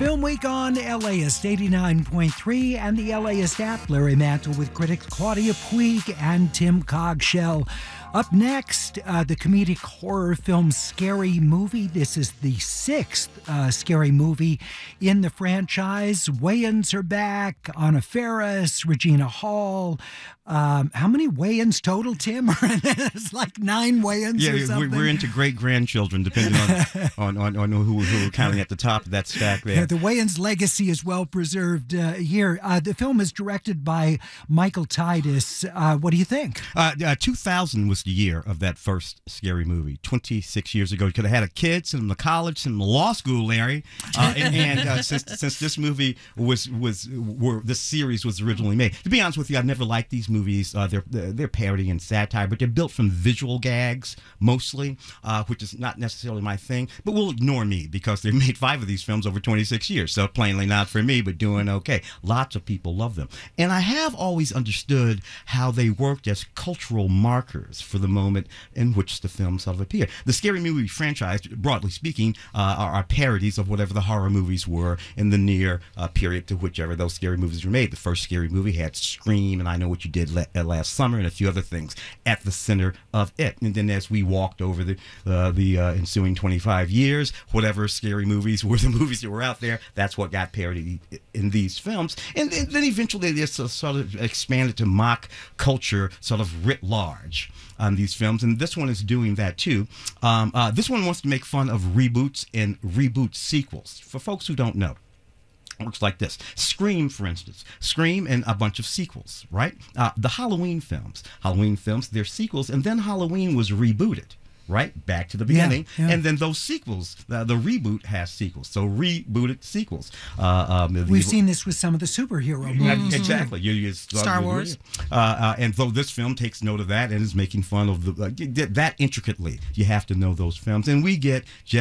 Film Week on LAist 89.3 and the LAist app. Larry Mantle with critics Claudia Puig and Tim Cogshell. Up next, the comedic horror film Scary Movie. This is the sixth Scary Movie in the franchise. Wayans are back. Anna Faris, Regina Hall. How many Wayans total, Tim? It's like 9 Wayans or something. We're into great-grandchildren, depending on who we're counting at the top of that stack there. The Wayans legacy is well preserved here. The film is directed by Michael Titus. What do you think? 2000 was the year of that first Scary Movie. 26 years ago. You could have had a kid, send them to college, send them to law school, Larry. Since this movie this series was originally made. To be honest with you, I've never liked these movies. They're parody and satire, but they're built from visual gags mostly, which is not necessarily my thing. But we'll ignore me because they've made 5 of these films over 26 years. So plainly not for me, but doing okay. Lots of people love them. And I have always understood how they worked as cultural markers for the moment in which the film sort of appeared. The Scary Movie franchise, broadly speaking, are parodies of whatever the horror movies were in the near period to whichever those scary movies were made. The first Scary Movie had Scream and I Know What You Did Last Summer and a few other things at the center of it. And then as we walked over the ensuing 25 years, whatever scary movies were the movies that were out there, that's what got parodied in these films. And then eventually they sort of expanded to mock culture sort of writ large on these films. And this one is doing that too. This one wants to make fun of reboots and reboot sequels. For folks who don't know, it looks like this. Scream, for instance. Scream and a bunch of sequels, right? The Halloween films, they're sequels, and then Halloween was rebooted. Right? Back to the beginning. Yeah. And then those sequels, the reboot has sequels. So rebooted sequels. We've seen this with some of the superhero movies. Exactly. Star Wars. And though this film takes note of that and is making fun of that intricately, you have to know those films. And we get